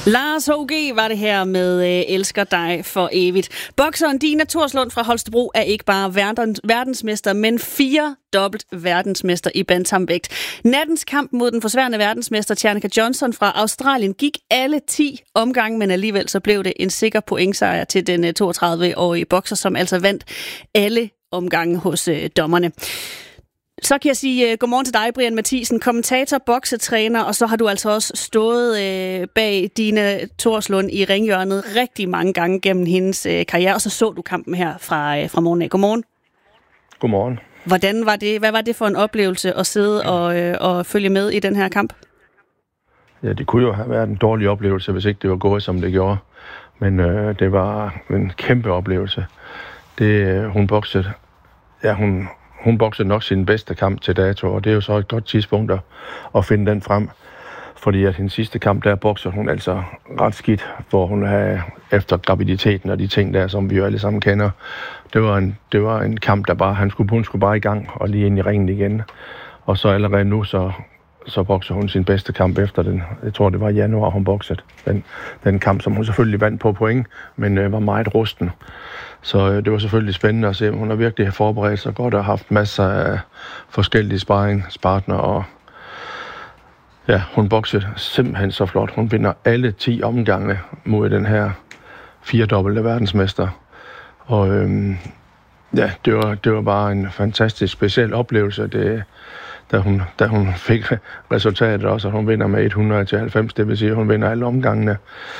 Lars H.G. var det her med Elsker dig for evigt. Bokseren Dina Thorslund fra Holstebro er ikke bare verdensmester, men 4-dobbelt verdensmester i bantamvægt. Nattens kamp mod den forsværende verdensmester Tjernika Johnson fra Australien gik alle 10 omgange, men alligevel så blev det en sikker pointsejr til den 32-årige bokser, som altså vandt alle omgange hos dommerne. Så kan jeg sige godmorgen til dig, Brian Mathisen, kommentator, boksetræner, og så har du altså også stået bag Dina Thorslund i ringhjørnet rigtig mange gange gennem hendes karriere, og så du kampen her fra morgenen af. Godmorgen. Godmorgen. Hvordan var det? Hvad var det for en oplevelse at sidde og følge med i den her kamp? Ja, det kunne jo have været en dårlig oplevelse, hvis ikke det var gået, som det gjorde. Men det var en kæmpe oplevelse. Hun boksede. Ja, hun boksede nok sin bedste kamp til dato, og det er jo så et godt tidspunkt at finde den frem. Fordi at hendes sidste kamp, der boksede hun altså ret skidt, hvor hun havde efter graviditeten og de ting der, som vi jo alle sammen kender. Det var en kamp, der hun skulle bare i gang og lige ind i ringen igen. Og så allerede nu, så bokser hun sin bedste kamp efter den. Jeg tror, det var i januar, hun boksede den kamp, som hun selvfølgelig vandt på point, men var meget rusten. Så det var selvfølgelig spændende at se. Hun har virkelig forberedt sig godt og haft masser af forskellige sparringspartnere. Og ja, hun boksede simpelthen så flot. Hun vinder alle 10 omgange mod den her 4-dobbelte verdensmester. Og ja, det var bare en fantastisk speciel oplevelse, da hun fik resultatet også, at hun vinder med 100-90. Det vil sige, at hun vinder alle omgangene.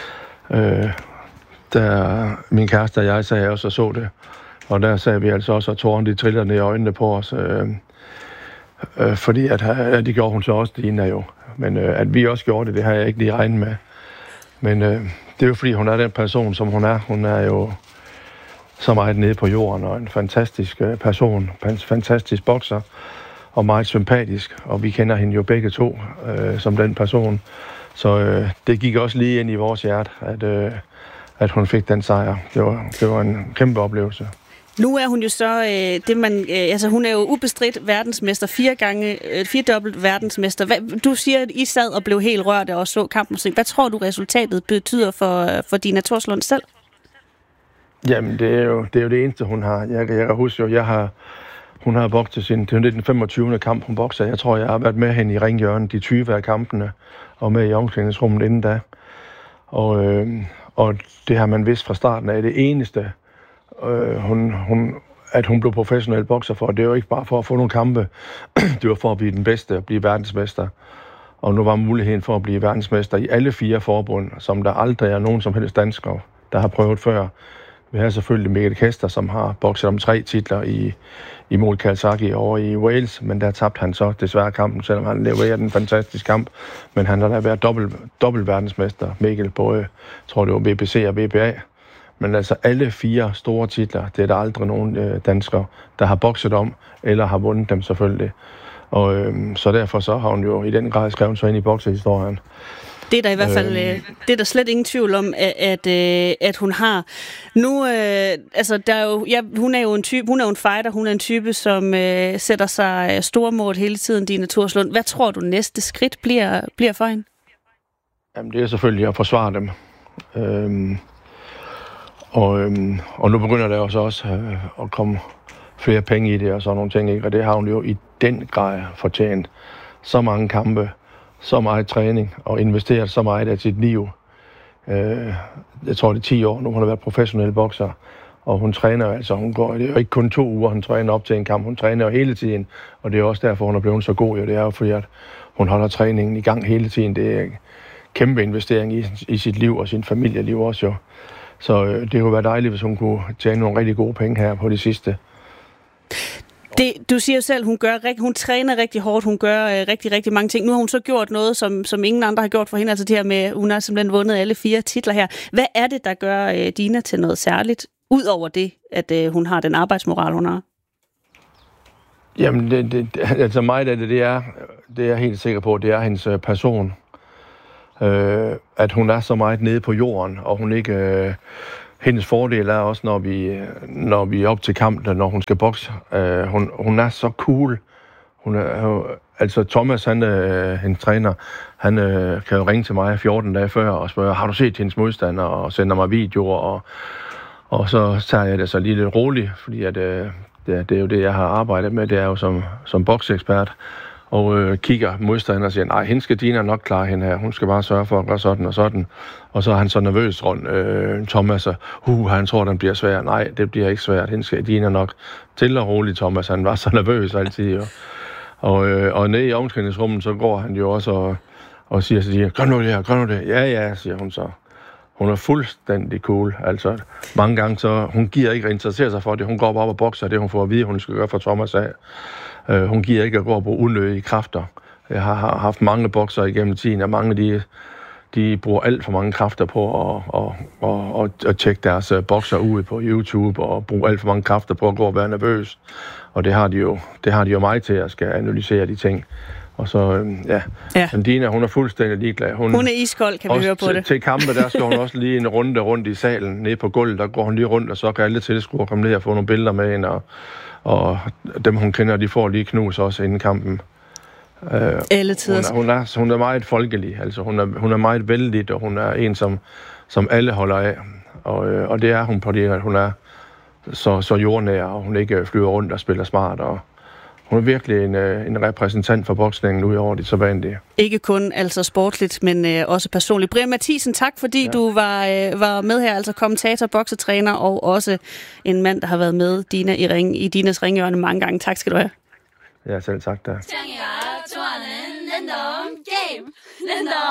Der min kæreste og jeg sagde også og så det, og der sagde vi altså også, at tårerne de triller ned i øjnene på os, fordi at det gjorde hun så også, Dina jo, men at vi også gjorde det har jeg ikke lige regnet med. Men det er jo fordi, hun er den person, som hun er. Hun er jo så meget nede på jorden, og en fantastisk person, en fantastisk bokser, og meget sympatisk, og vi kender hende jo begge to som den person. Så det gik også lige ind i vores hjerte, at hun fik den sejr. Det var en kæmpe oplevelse. Nu er hun jo så, hun er jo ubestridt verdensmester, 4-dobbelt verdensmester. Du siger, at I sad og blev helt rørt og så kampen. Hvad tror du, resultatet betyder for Dina Thorslund selv? Jamen, det er jo det eneste, hun har. Jeg kan huske jo, hun har bokset det er den 25. kamp, hun bokser. Jeg tror, jeg har været med hende i ringhjørnet de 20 af kampene, og med i omklædningsrummet inden da. Og det har man vidst fra starten af. Det eneste, at hun blev professionel bokser for, det er jo ikke bare for at få nogle kampe. Det var for at blive den bedste, at blive verdensmester. Og nu var muligheden for at blive verdensmester i alle 4 forbund, som der aldrig er nogen som helst danskere, der har prøvet før. Vi har selvfølgelig Mikkel Kester, som har bokset om 3 titler i Moul Calzaghe over i Wales, men der tabte han så desværre kampen, selvom han leverede en fantastisk kamp. Men han har da været dobbelt verdensmester, Mikkel, både, tror det var BBC og WBA. Men altså alle 4 store titler, det er der aldrig nogen danskere, der har bokset om, eller har vundet dem selvfølgelig. Og så derfor så har hun jo i den grad skrevet sig ind i boksehistorien. Det er der i hvert fald, det er der slet ingen tvivl om, at hun har. Nu, hun er jo en type, hun er jo en fighter, hun er en type, som sætter sig store mål hele tiden, Dina Thorslund. Hvad tror du næste skridt bliver for hende? Jamen, det er selvfølgelig at forsvare dem. Og nu begynder der også at komme flere penge i det og sådan nogle ting, ikke? Og det har hun jo i den grad fortjent. Så mange kampe, så meget træning og investeret så meget af sit liv. Jeg tror, det er 10 år nu, hun har været professionel bokser, og hun træner altså, det er jo ikke kun 2 uger, hun træner op til en kamp, hun træner jo hele tiden, og det er også derfor, hun er blevet så god, jo. Det er jo fordi, at hun holder træningen i gang hele tiden. Det er en kæmpe investering i sit liv og sin familieliv også, jo. Så det kunne være dejligt, hvis hun kunne tjene nogle rigtig gode penge her på det sidste. Du siger jo selv, hun træner rigtig hårdt, hun gør rigtig, rigtig mange ting. Nu har hun så gjort noget, som ingen andre har gjort for hende, altså det her med, hun har simpelthen vundet alle 4 titler her. Hvad er det, der gør Dina til noget særligt, ud over det, at hun har den arbejdsmoral, hun har? Jamen, altså meget af det er jeg helt sikker på, det er hendes person. At hun er så meget nede på jorden, og hun ikke... Hendes fordel er også, når vi er op til kamp, når hun skal bokse. Hun er så cool. Altså Thomas, hendes træner, han kan jo ringe til mig 14 dage før og spørge, har du set hendes modstander, og sender mig videoer, og så tager jeg det så lige lidt roligt, fordi at, det er jo det, jeg har arbejdet med, det er jo som boksekspert, og kigger modstanderen og siger, nej, hende skal Dina nok klare hende her, hun skal bare sørge for at gøre sådan og sådan, og så er han så nervøs rundt, Thomas, han tror, den bliver svær, nej, det bliver ikke svært, hende skal Dina nok, til og roligt, Thomas, han var så nervøs altid, jo. Og nede i omklædningsrummet, så går han jo også og siger til Dina, gør nu det, ja, siger hun så. Hun er fuldstændig cool, altså mange gange så, hun giver ikke at interessere sig for det, hun går op og bokser, det hun får at vide, hun skal gøre for Thomas af. Hun giver ikke at gå og bruge unødige kræfter. Jeg har haft mange bokser igennem tiden, og mange de bruger alt for mange kræfter på at tjekke deres bokser ud på YouTube, og bruge alt for mange kræfter på at gå og være nervøs. Og det har de jo mig til at skal analysere de ting. Og så, Men Dina, hun er fuldstændig ligeglad. Hun er iskold, kan vi høre på det. Til kampe, der skal hun også lige en runde rundt i salen, nede på gulvet, der går hun lige rundt, og så kan alle tilskuere komme ned og få nogle billeder med hende, og dem, hun kender, de får lige knus også inden kampen. Alle tider. Hun er meget folkelig, altså hun er meget vældig, og hun er en, som alle holder af. Og det er hun på det, at hun er så jordnær, og hun ikke flyver rundt og spiller smart, og hun er virkelig en repræsentant for boksningen ud over det sædvanlige. Ikke kun altså sportligt, men også personligt. Brian Mathisen, tak fordi du var med her, altså kommentator, boksetræner og også en mand, der har været med Dina i Dinas ringhjørne mange gange. Tak skal du have. Ja, selv tak da.